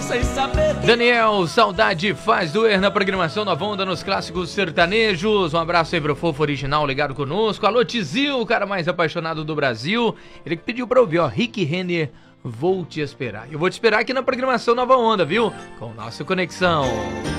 sem saber que... Daniel, saudade faz doer na programação Nova Onda nos clássicos sertanejos. Um abraço aí pro Fofo Original ligado conosco. Alô, Tizil, o cara mais apaixonado do Brasil. Ele que pediu pra ouvir, ó, Rick Renner, Vou Te Esperar. Eu vou te esperar aqui na programação Nova Onda, viu? Com nossa conexão.